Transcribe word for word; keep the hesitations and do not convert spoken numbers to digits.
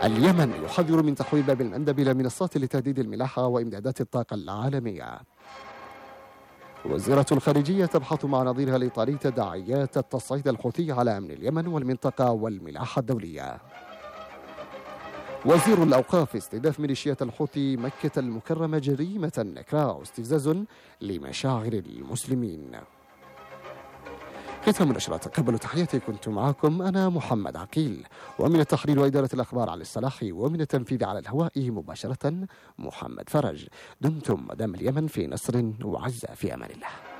اليمن يحذر من تحويل باب المندب إلى منصات لتهديد الملاحة وإمدادات الطاقة العالمية. وزيرة الخارجية تبحث مع نظيرها الإيطالي تداعيات التصعيد الحوثي على أمن اليمن والمنطقة والملاحة الدولية. وزير الأوقاف: استهداف ميليشيات الحوثي مكة المكرمة جريمة نكراء واستفزاز لمشاعر المسلمين. ختام النشرة، تقبلوا تحياتي، كنت معكم أنا محمد عقيل، ومن التحرير وإدارة الأخبار على الصلاحي، ومن التنفيذ على الهواء مباشرة محمد فرج. دمتم مدام اليمن في نصر وعزة، في أمان الله.